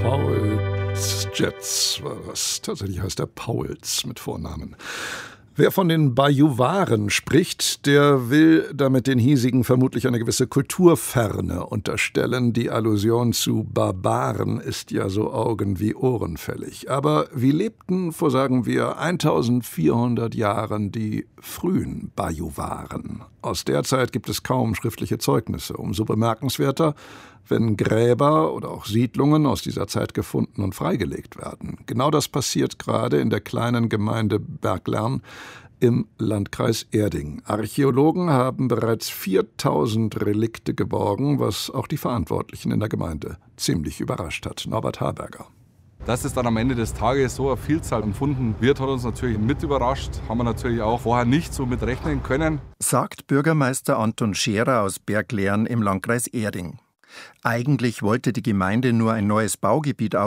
Pauls Jets war das. Tatsächlich heißt er Pauls mit Vornamen. Wer von den Bajuwaren spricht, der will damit den Hiesigen vermutlich eine gewisse Kulturferne unterstellen. Die Allusion zu Barbaren ist ja so augen- wie ohrenfällig. Aber wie lebten vor, sagen wir, 1400 Jahren die frühen Bajuwaren? Aus der Zeit gibt es kaum schriftliche Zeugnisse. Umso bemerkenswerter, wenn Gräber oder auch Siedlungen aus dieser Zeit gefunden und freigelegt werden. Genau das passiert gerade in der kleinen Gemeinde Berglern im Landkreis Erding. Archäologen haben bereits 4000 Relikte geborgen, was auch die Verantwortlichen in der Gemeinde ziemlich überrascht hat. Norbert Harberger. Dass es dann am Ende des Tages so eine Vielzahl empfunden wird, hat uns natürlich mit überrascht. Haben wir natürlich auch vorher nicht so mit rechnen können. Sagt Bürgermeister Anton Scherer aus Berglern im Landkreis Erding. Eigentlich wollte die Gemeinde nur ein neues Baugebiet